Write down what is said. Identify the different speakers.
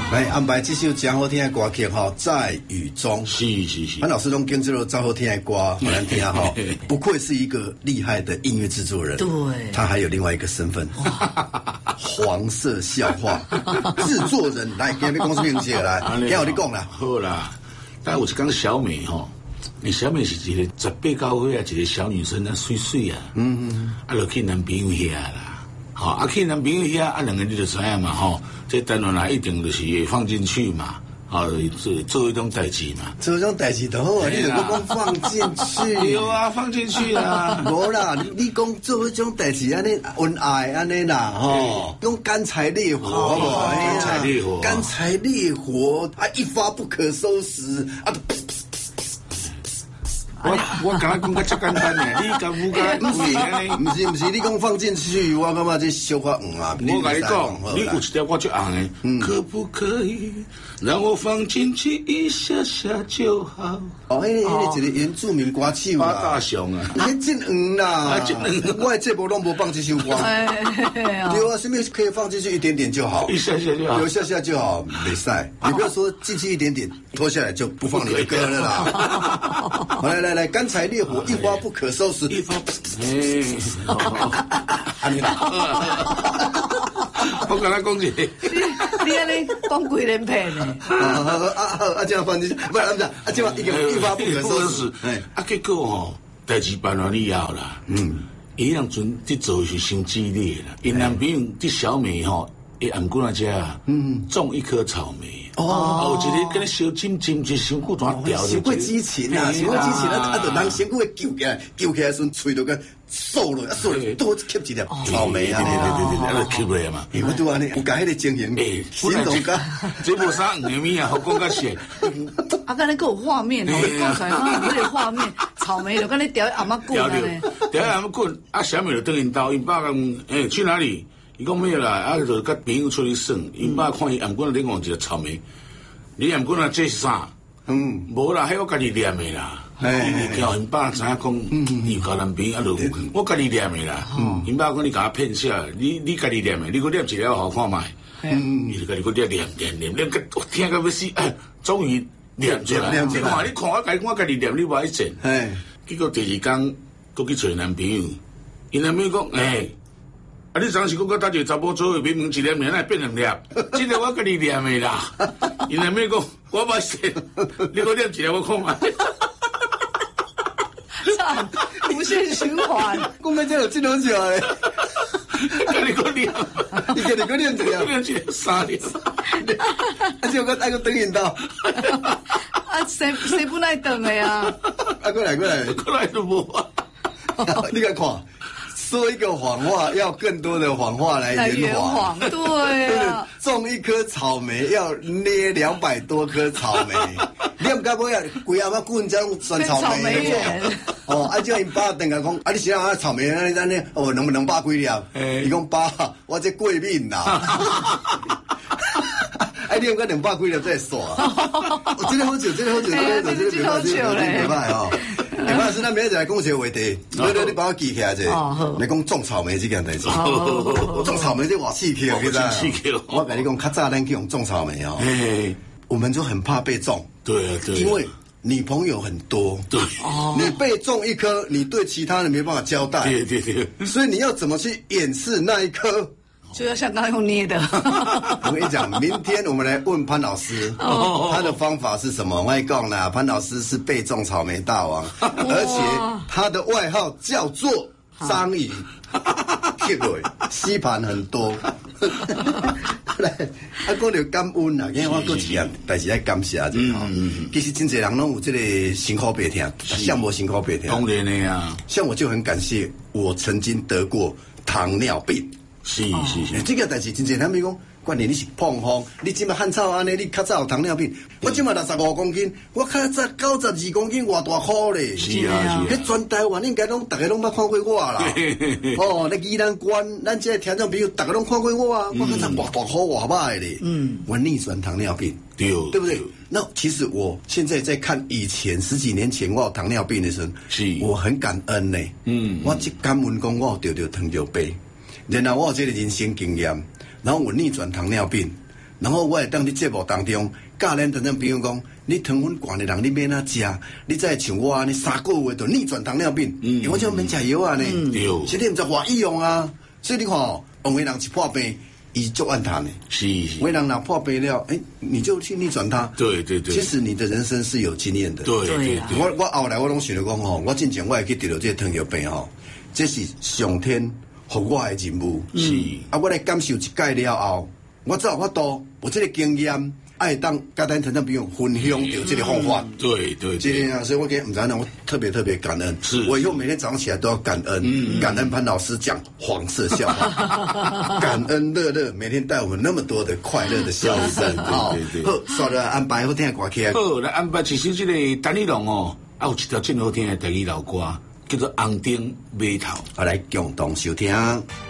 Speaker 1: 来安排这首真好听的歌曲哈，在雨中。
Speaker 2: 是。
Speaker 1: 潘老师拢跟这首真好听的歌给咱听哈，不愧是一个厉害的音乐制作人。
Speaker 3: 对，
Speaker 1: 他还有另外一个身份，黄色笑话制作人。来，给你公司名字来，听我你讲啦。
Speaker 2: 好啦，但有一讲小美吼，你小美是一个18、19岁啊，一个小女生啊，水水啊，啊，就去男朋友遐啦，好，啊去男朋友遐，啊两个你就知影嘛，吼，这单元来一定就是会放进去嘛。做一种代志嘛，
Speaker 1: 做一种代志就好啊！你就讲放进去，
Speaker 2: 有啊，放进去啦。
Speaker 1: 无啦，你讲做一种代志安尼恩爱安尼啦，吼，用干柴烈火，好不好？
Speaker 2: 干柴烈火，
Speaker 1: 干柴烈火啊，一发不可收拾啊！
Speaker 2: 我刚刚讲个真简单呢，你敢不敢？
Speaker 1: 不是，你讲放进去，我感觉这小可啊。
Speaker 2: 我跟你讲，你有一条我就红的，可不可以让我放进去一下下就好？
Speaker 1: 哦，迄个一个原住民歌手
Speaker 2: 八大熊啊，
Speaker 1: 迄真黄啦，我的节目拢无放这首歌。对啊，什么可以放进去一点点就好，
Speaker 2: 一下下就好，
Speaker 1: 有下下就好，没晒。你不要说进去一点点，脱下来就不放你的歌了啦。来，干柴烈火，一发不可收拾。一发，
Speaker 2: 我跟他讲一个，
Speaker 3: 你安尼讲几连片呢？
Speaker 1: 这样放进去，不然这样一发不可收拾。
Speaker 2: 结果吼，代志办完以后啦，伊人阵伫做是伤激烈啦，因男朋友伫小美吼。伊按过那家，种一颗草莓，有一个跟那小尖尖，就伤久怎掉？
Speaker 1: 伤过激情啊，伤过激情啊！就人伤过会揪起来，时喙就个缩落，多吸一粒草莓啊！
Speaker 2: 对，吸落嘛。
Speaker 1: 我拄安尼有甲迄个情形，形容甲
Speaker 2: 这无啥黄面啊，好讲甲写。
Speaker 3: 啊，刚才还有画面哦，讲出来有那个画面，草莓就跟你掉阿妈棍啊呢，
Speaker 2: 掉阿妈棍，啊，小美就等因到，因爸讲，去哪里？伊讲没有啦，啊，就甲朋友出去耍，因爸看伊暗棍咧讲一个草莓，你暗棍啊这是啥？无啦，迄我家己念的啦。叫因爸知影讲，伊交男朋友啊，就我家己念的啦。因爸讲你甲我骗下，你家己念的，你给我念一了好看卖。伊就家己给我念，我听到要死，终于念出来。你看我家己念，你无爱整。结果第二天，佮去找男朋友，因男朋友讲，啊！你当时讲搭一个查甫做伙，明明一粒面，哪会变两粒？这个我跟你念的啦。因为咩讲，我冇信，你给我念一粒我看卖。
Speaker 3: 无限循环。
Speaker 1: 讲咩这有这种笑诶？
Speaker 2: 你给我念，
Speaker 1: 你给我念一粒，
Speaker 2: 念一粒3粒。
Speaker 1: 啊！结果爱个等引到。
Speaker 3: 啊，谁不耐等的呀？
Speaker 1: 啊，过来
Speaker 2: 都无啊！
Speaker 1: 你看。说一个谎话，要更多的谎话来圆谎。
Speaker 3: 对啊，
Speaker 1: 种一颗草莓要捏200多颗草莓，你唔该不要规阿妈棍这种酸草莓
Speaker 3: 园。
Speaker 1: 叫因爸等下讲，你是啊草莓安尼能不能200几粒？伊讲爸，我这过敏啦。你唔该200几粒再耍。这个好笑，袂歹哦。潘老师，咱明仔就来讲一个话题，你帮我记起来者。你讲种草莓这件代志，种草莓这偌刺激，
Speaker 2: 刺激。
Speaker 1: 我跟你讲，较早咱去用种草莓哦，我们就很怕被种。
Speaker 2: 对啊，
Speaker 1: 因为女朋友很多，
Speaker 2: 对，
Speaker 1: 你被种一颗，你对其他人没办法交代，
Speaker 2: 对，
Speaker 1: 所以你要怎么去掩饰那一颗？
Speaker 3: 就要像刚刚用捏的。
Speaker 1: 我跟你讲，明天我们来问潘老师，他的方法是什么？我跟你讲啦，潘老师是被种草莓大王，而且他的外号叫做章鱼，吸盘很多。来，讲到感恩啦，因为我搁一件代志爱感谢者吼。其实真侪人拢有这个辛苦白痛，像无辛苦白痛。
Speaker 2: 当然的呀，
Speaker 1: 像我就很感谢，我曾经得过糖尿病。
Speaker 2: 是，
Speaker 1: 这个代志真侪人咪讲，关键你是胖风，你即马汉草安尼，你较早有糖尿病，我即马65公斤，我较早92公斤，偌大颗咧。
Speaker 2: 是啊，
Speaker 1: 迄全台湾应该拢大家拢捌看过我啦。那宜兰县，咱这听众朋友大家拢看过我啊，我较早偌大颗偌歹咧。我逆转糖尿病，对不对？那其实我现在在看以前10几年前我有糖尿病的时候，我很感恩呢。我即感恩讲我有得糖尿病。然后我有这个人生经验，然后我逆转糖尿病， 然后我会当伫节目当中教咱听众朋友讲，你糖分高的人你免哪食，你再像我安尼3个月就逆转糖尿病，因为我就免食药啊呢，是你毋知偌有用啊，所以你看哦，有的人一破病。伊就按他呢，
Speaker 2: 是，
Speaker 1: 为人拿破杯料，你就去逆转它。
Speaker 2: 对对对，
Speaker 1: 其实你的人生是有经验的。
Speaker 2: 对对，
Speaker 1: 我后来我拢想着讲吼，我之前我会去得到这个糖尿病吼，这是上天给我的任务。
Speaker 2: 是
Speaker 1: 啊，我来感受一届了后，我才有法度有这个经验，爱当甲咱听众朋友分享到这个方法。
Speaker 2: 对对，
Speaker 1: 这样啊，所以我给唔知道，我特别感恩。
Speaker 2: 是，
Speaker 1: 我以后每天早上起来都要感恩，感恩潘老师讲黄色笑话，感恩乐乐每天带我们那么多的快乐的笑声。
Speaker 2: 对，
Speaker 1: 好，说了安排好听的歌曲。
Speaker 2: 好，来安排一首这个陈立农哦，有一条真好听的台语老歌，叫做《红灯码头》，
Speaker 1: 我来共同收听。